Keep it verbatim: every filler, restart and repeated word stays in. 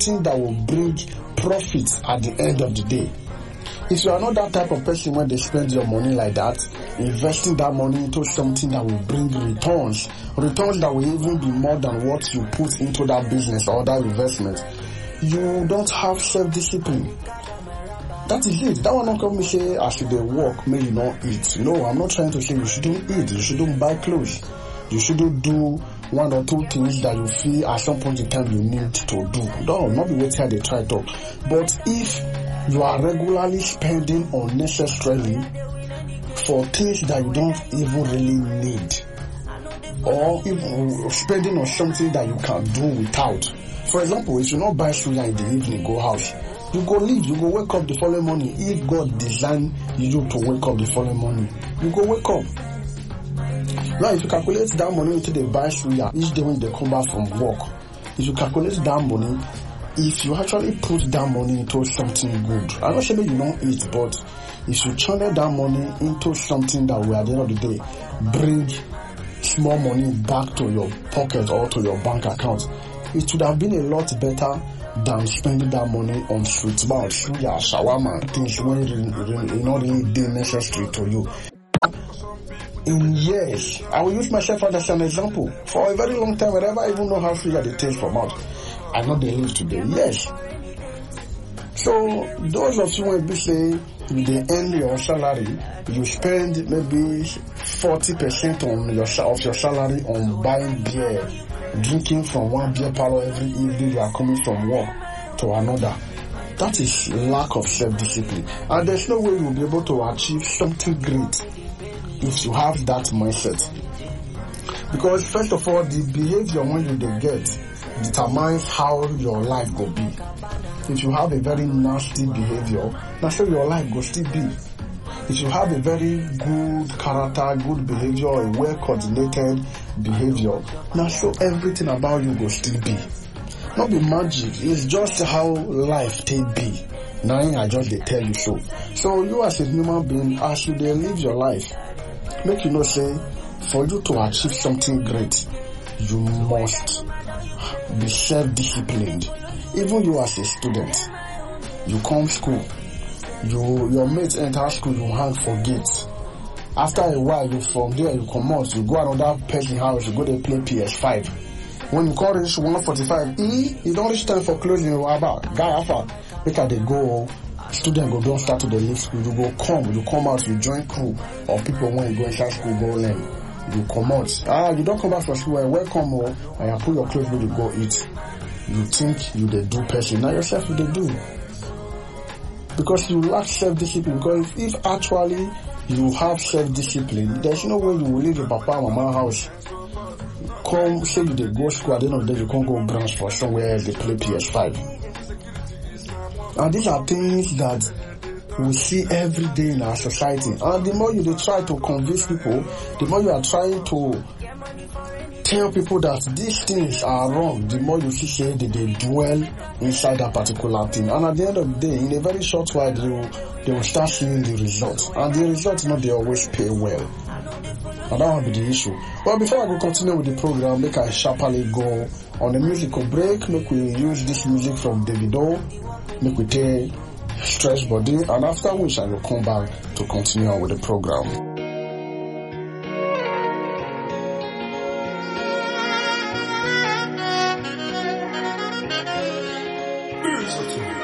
something that will bring profit at the end of the day. If you are not that type of person when they spend your money like that, investing that money into something that will bring returns, returns that will even be more than what you put into that business or that investment, you don't have self-discipline. That is it. That one not come me say I should work, may you not eat. No, I'm not trying to say you shouldn't eat, you shouldn't buy clothes, you shouldn't do one or two things that you feel at some point in time you need to do. No, not be waiting they try to. But if you are regularly spending unnecessarily for things that you don't even really need, or even spending on something that you can do without. For example, if you not buy sugar in the evening, go house, you go leave, you go wake up the following morning. If God designed you to wake up the following morning, you go wake up. Now, if you calculate that money into the buy sugar each day when they come back from work, if you calculate that money, if you actually put that money into something good, I'm not saying you don't eat, but if you channel that money into something that will at the end of the day bring small money back to your pocket or to your bank account, it would have been a lot better than spending that money on sweet mouth, sugar, shawarma, things when it's not really necessary to you. In years, I will use myself as an example. For a very long time, whenever I even know how sugar they taste from mouth, I know they live today. Yes. So those of you when you say they earn your salary, you spend maybe forty percent on your of your salary on buying beer, drinking from one beer parlor every evening. You are coming from work to another. That is lack of self-discipline, and there's no way you will be able to achieve something great if you have that mindset. Because first of all, the behavior when you they get determines how your life will be. If you have a very nasty behavior, that's how your life will still be. If you have a very good character, good behavior, a well-coordinated behavior, now so everything about you will still be. Not be magic, it's just how life take be. Now I just they tell you so. So you as a human being, as you they live your life, make you know say, for you to achieve something great, you must be self-disciplined. Even you as a student, you come school, you your mates enter school, you hang for gates. After a while, you from there you come out, you go another person house, you go to play P S five. When you call reach one forty-five, e you don't reach time for closing. You about guy after because they go. Student go don't start to the leave school. You go come, you come out, you join crew or people when you go inside school go learn. You come out. Ah, you don't come back from school. Well, welcome or and you put your clothes when you go eat. You think you the do person. Now yourself you the do. Because you lack self-discipline. Because if, if actually you have self-discipline, there's no way you will leave your papa and mama house. Come say you they go school, at the end of the day you can't go branch for somewhere else they play P S five. And these are things that we see every day in our society. And the more you they try to convince people, the more you are trying to tell people that these things are wrong, the more you see say that they dwell inside that particular thing. And at the end of the day, in a very short while, they will, they will start seeing the results. And the results, not they always pay well. And that will be the issue. Well, before I go continue with the program, make I sharply go on a musical break. Make we use this music from Davido. Make we take Stress Body. And after which I will come back to continue on with the program. Listen to me.